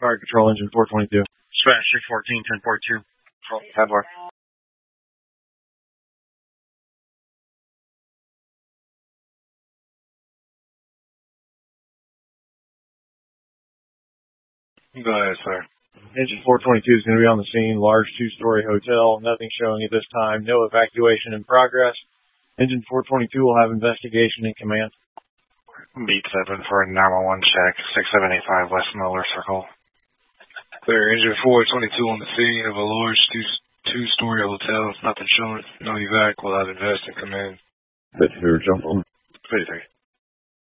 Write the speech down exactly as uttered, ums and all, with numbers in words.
Fire control, engine four twenty-two. Dispatch six fourteen, ten forty-two. ten four. Go ahead, sir. Engine four twenty-two is going to be on the scene. Large two-story hotel. Nothing showing at this time. No evacuation in progress. Engine four twenty-two will have investigation in command. Beat seven for a nine one one check. six seven eight five West Miller Circle. Clear. Engine four twenty-two on the scene of a large two, two-story hotel. Nothing showing. No evac. We'll have invest in command. fifty-three, jump on. fifty-three.